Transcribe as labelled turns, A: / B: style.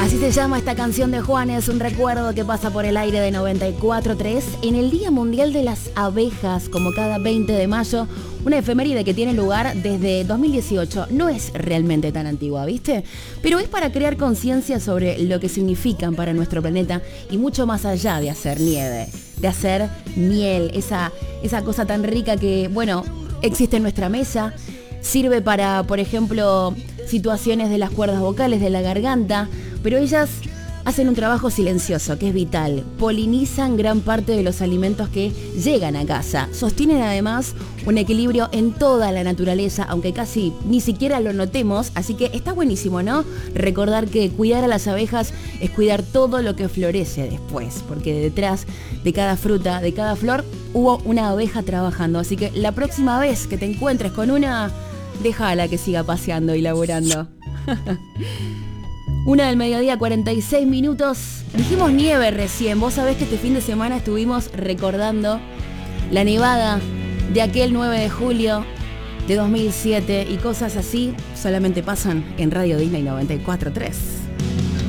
A: Así se llama esta canción de Juanes, un recuerdo que pasa por el aire de 94.3 en el Día Mundial de las Abejas, como cada 20 de mayo, una efeméride que tiene lugar desde 2018. No es realmente tan antigua, ¿viste? Pero es para crear conciencia sobre lo que significan para nuestro planeta y mucho más allá de hacer nieve, de hacer miel, esa cosa tan rica que, bueno, existe en nuestra mesa. Sirve para, por ejemplo, situaciones de las cuerdas vocales, de la garganta, pero ellas hacen un trabajo silencioso, que es vital. Polinizan gran parte de los alimentos que llegan a casa. Sostienen además un equilibrio en toda la naturaleza, aunque casi ni siquiera lo notemos, así que está buenísimo, ¿no? Recordar que cuidar a las abejas es cuidar todo lo que florece después, porque detrás de cada fruta, de cada flor, hubo una abeja trabajando. Así que la próxima vez que te encuentres con una, déjala que siga paseando y laburando. 1:00 PM, 46 minutos. Dijimos nieve recién. Vos sabés que este fin de semana estuvimos recordando la nevada de aquel 9 de julio de 2007 y cosas así solamente pasan en Radio Disney 94.3.